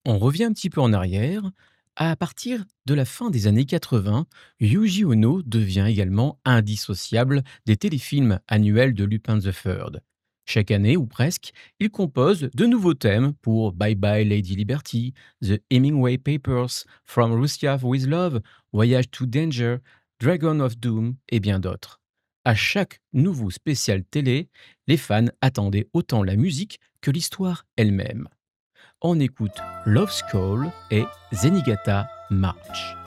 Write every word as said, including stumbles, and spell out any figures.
On revient un petit peu en arrière. À partir de la fin des années quatre-vingts, Yuji Ono devient également indissociable des téléfilms annuels de Lupin the Third. Chaque année, ou presque, il compose de nouveaux thèmes pour Bye Bye Lady Liberty, The Hemingway Papers, From Russia with Love, Voyage to Danger, Dragon of Doom et bien d'autres. À chaque nouveau spécial télé, les fans attendaient autant la musique que l'histoire elle-même. On écoute Love's Call et Zenigata March.